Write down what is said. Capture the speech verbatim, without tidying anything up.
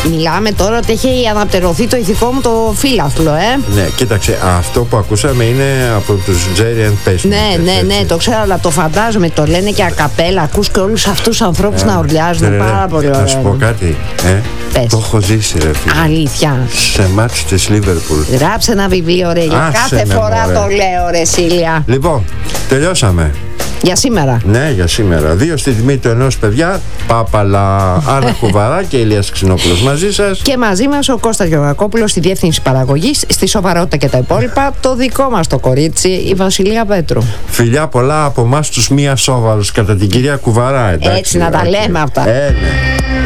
Μιλάμε τώρα ότι έχει αναπτερωθεί το ηθικό μου το φύλαθλο, ε. Ναι, κοίταξε, αυτό που ακούσαμε είναι από τους Jerry and Pacemakers. Ναι, ναι, ναι, το ξέρω, αλλά το φαντάζομαι. Το λένε και ακαπέλα. Ακούς και όλους αυτούς τους ανθρώπους ε, να ουρλιάζουν. Ρε, πάρα πολύ ωραία. Να σου πω κάτι. Ε, Πες. Το έχω ζήσει, ρε φίλε. Αλήθεια. Σε μάτς της Λίβερπουλ. Γράψε ένα βιβλίο, ρε. Για κάθε με, φορά μωρέ. το λέω, ρε Σίλια. Λοιπόν, τελειώσαμε. Για σήμερα. Ναι, για σήμερα. Δύο στη τιμή του ενός, παιδιά. Πάπαλα, Άννα Κουβαρά και Ηλίας Ξινόπουλος μαζί σας. Και μαζί μας ο Κώστας Γεωργακόπουλος στη διεύθυνση παραγωγής, στη σοβαρότητα και τα υπόλοιπα. Το δικό μας το κορίτσι, η Βασιλεία Πέτρου. Φιλιά πολλά από εμάς τους μία σόβαρους κατά την κυρία Κουβαρά, εντάξει. Έτσι να τα λέμε αυτά. Ε, ναι.